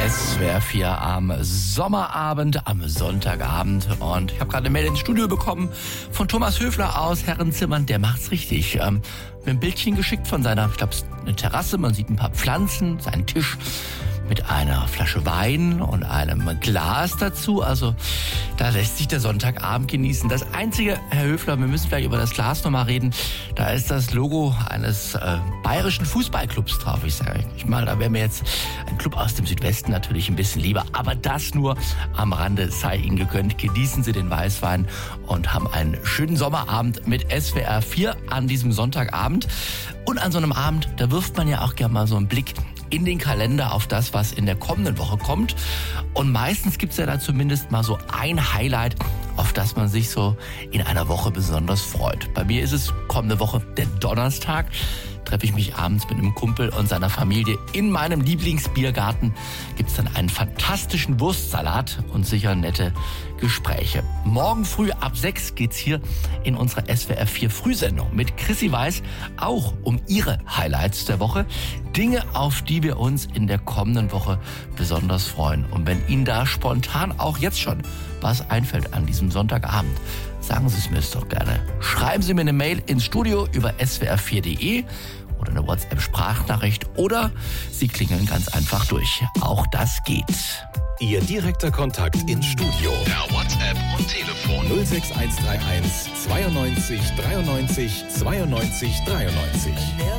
SWR 4 am Sommerabend, am Sonntagabend. Und ich habe gerade eine Mail ins Studio bekommen von Thomas Höfler aus Herrenzimmern. Der macht's richtig. Mir ein Bildchen geschickt von seiner, ich glaube, eine Terrasse. Man sieht ein paar Pflanzen, seinen Tisch mit einer Flasche Wein und einem Glas dazu. Also da lässt sich der Sonntagabend genießen. Das Einzige, Herr Höfler, wir müssen gleich über das Glas nochmal reden. Da ist das Logo eines bayerischen Fußballclubs drauf. Ich sage mal, da wäre mir jetzt ein Club aus dem Südwesten natürlich ein bisschen lieber. Aber das nur am Rande sei Ihnen gegönnt. Genießen Sie den Weißwein und haben einen schönen Sommerabend mit SWR 4 an diesem Sonntagabend. Und an so einem Abend, da wirft man ja auch gerne mal so einen Blick in den Kalender auf das, was in der kommenden Woche kommt. Und meistens gibt's ja da zumindest mal so ein Highlight, auf das man sich so in einer Woche besonders freut. Bei mir ist es kommende Woche der Donnerstag. Treffe ich mich abends mit einem Kumpel und seiner Familie in meinem Lieblingsbiergarten. Gibt's dann einen fantastischen Wurstsalat und sicher nette Gespräche. Morgen früh ab 6 geht's hier in unserer SWR 4 Frühsendung mit Chrissy Weiß auch um ihre Highlights der Woche. Dinge, auf die wir uns in der kommenden Woche besonders freuen. Und wenn Ihnen da spontan auch jetzt schon was einfällt an diesem Sonntagabend, sagen Sie es mir doch gerne. Schreiben Sie mir eine Mail ins Studio über swr4.de oder eine WhatsApp-Sprachnachricht oder Sie klingeln ganz einfach durch. Auch das geht. Ihr direkter Kontakt ins Studio. Per WhatsApp und Telefon 06131 92 93 92 93.